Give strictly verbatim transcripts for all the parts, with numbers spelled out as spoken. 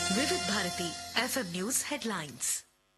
వివిధ Bharati FM news headlines.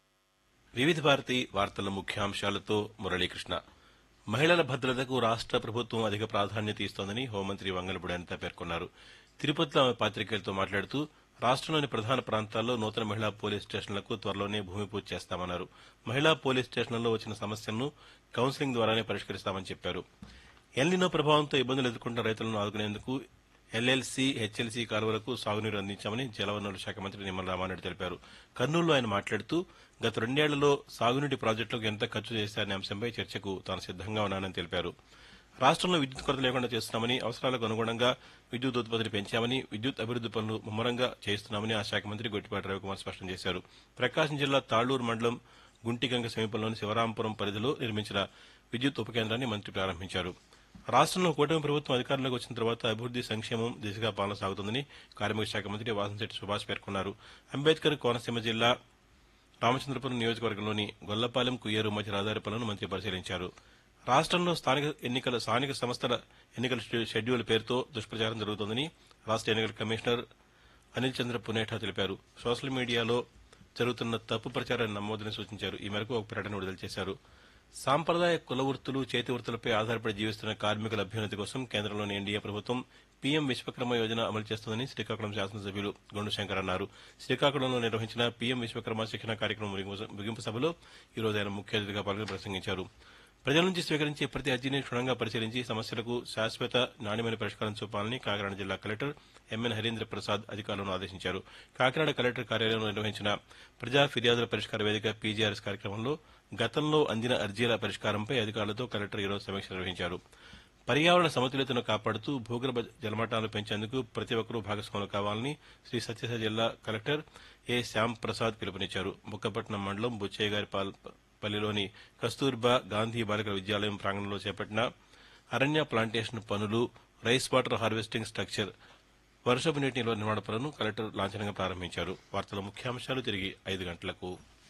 వివిధ భారతి వార్తల ముఖ్యాంశాలతో మురళీకృష్ణ. మహిళల భద్రతకు రాష్ట ప్రభుత్వం అధిక ప్రాధాన్యత ఇస్తోందని హోంమంత్రి వంగలపూడి అనిత పేర్కొన్నారు. తిరుపతిలో ఆమె పాతికేయులతో మాట్లాడుతూ రాష్టంలోని ప్రధాన ప్రాంతాల్లో నూతన మహిళా పోలీస్ స్టేషన్లకు త్వరలోనే భూమి పూజ చేస్తామన్నారు. మహిళా పోలీస్ స్టేషన్లలో వచ్చిన సమస్యలను కౌన్సిలింగ్ ద్వారానే పరిష్కరిస్తామని చెప్పారు. ఎల్నినో ప్రభావంతో ఇబ్బందులు ఎదుర్కొంటున్న రైతులను ఆదుకునేందుకు ఎల్ఎల్సీ, హెచ్ఎల్సీ కాలువలకు సాగునీరు అందించామని జలవనరుల శాఖ మంత్రి నిమ్మల రామారెడ్డి తెలిపారు. కర్నూలులో ఆయన మాట్లాడుతూ గత రెండేళ్లలో సాగునీటి ప్రాజెక్టులకు ఎంత ఖర్చు చేశారనే అంశంపై చర్చకు తాను సిద్దంగా ఉన్నానని తెలిపారు. రాష్టంలో విద్యుత్ కొరత లేకుండా చేస్తున్నామని, అవసరాలకు అనుగుణంగా విద్యుత్ ఉత్పత్తిని పెంచామని, విద్యుత్ అభివృద్ది పనులు ముమ్మరంగా చేయిస్తున్నామని ఆ శాఖ మంత్రి గొట్టిపాటి రవికుమార్ స్పష్టం చేశారు. ప్రకాశం జిల్లా తాళ్లూరు మండలం గుంటిగంగ సమీపంలోని శివరాంపురం పరిధిలో నిర్మించిన విద్యుత్ ఉప కేంద్రాన్ని మంత్రి ప్రారంభించారు. రాష్టంలో కూటమి ప్రభుత్వం అధికారంలోకి వచ్చిన తర్వాత అభివృద్ది, సంక్షేమం దిశగా పాలన సాగుతుందని కార్మిక శాఖ మంత్రి వాసంశెట్టి సుభాష్ పేర్కొన్నారు. అంబేద్కర్ కోనసీమ జిల్లా రామచంద్రపురం నియోజకవర్గంలోని గొల్లపాలెం, కుయ్యేరు మధ్య రహదారి పనులను మంత్రి పరిశీలించారు. రాష్టంలో స్థానిక ఎన్నికల స్థానిక సంస్థల ఎన్నికల షెడ్యూల్ పేరుతో దుష్ప్రచారం జరుగుతోందని రాష్ట ఎన్నికల కమిషనర్ అనిల్ చంద్ర పునేఠా తెలిపారు. సోషల్ మీడియాలో జరుగుతున్న తప్పు ప్రచారాన్ని నమ్మొద్దని సూచించారు. ఈ మేరకు ఒక ప్రకటన విడుదల చేశారు. సాంప్రదాయ కుల వృత్తులు, చేతి వృత్తులపై ఆధారపడి జీవిస్తున్న కార్మికుల అభ్యున్నతి కోసం కేంద్రంలోని ఎన్డీఏ ప్రభుత్వం పీఎం విశ్వకర్మ యోజన అమలు చేస్తోందని శ్రీకాకుళం శాసనసభ్యులు గొండు శంకర్ అన్నారు. శ్రీకాకుళంలో నిర్వహించిన పీఎం విశ్వకర్మ శిక్షణ కార్యక్రమం ముగింపు సభలో ఈ రోజు ఆయన ముఖ్య అతిథిగా పాల్గొని ప్రసంగించారు. ప్రజల నుంచి స్వీకరించే ప్రతి అర్జీని క్షుణ్ణంగా పరిశీలించి సమస్యలకు శాశ్వత నాణ్యమైన పరిష్కారం చూపాలని కాకినాడ జిల్లా కలెక్టర్ ఎంఎన్ హరీంద్ర ప్రసాద్ అధికారులను ఆదేశించారు. కాకినాడ కలెక్టర్ కార్యాలయంలో నిర్వహించిన ప్రజా ఫిర్యాదుల పరిష్కార వేదిక పీజీఆర్ఎస్ కార్యక్రమంలో గతంలో అందిన అర్జీల పరిష్కారంపై అధికారులతో కలెక్టర్ ఈరోజు సమీక్ష నిర్వహించారు. పర్యావరణ సమతుల్యతను కాపాడుతూ భూగర్భ జలమట్టాలను పెంచేందుకు ప్రతి ఒక్కరూ భాగస్వాములు కావాలని శ్రీ సత్యసాయి జిల్లా కలెక్టర్ ఏ శ్యామ్ ప్రసాద్ పిలుపునిచ్చారు. బుక్కపట్నం మండలం బుచ్చయ్యగారి పల్లిలోని కస్తూర్బా గాంధీ బాలికల విద్యాలయం ప్రాంగణంలో చేపట్టిన అరణ్య ప్లాంటేషన్ పనులు, రైస్ వాటర్ హార్వెస్టింగ్ స్ట్రక్చర్, వర్షపు నీటి నిల్వ నిర్మాణ పనులను కలెక్టర్ లాంఛనంగా ప్రారంభించారు. వార్తల ముఖ్యాంశాలు తిరిగి ఐదు గంటలకు.